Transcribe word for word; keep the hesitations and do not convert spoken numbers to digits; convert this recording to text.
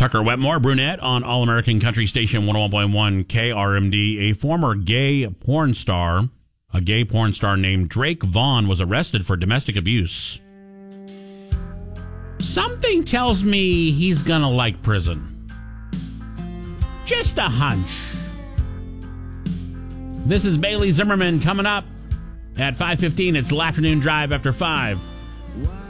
Tucker Wetmore, brunette on All-American Country Station one oh one point one K R M D. A former gay porn star, a gay porn star named Drake Vaughn, was arrested for domestic abuse. Something tells me he's gonna like prison. Just a hunch. This is Bailey Zimmerman coming up at five fifteen. It's the afternoon drive after five.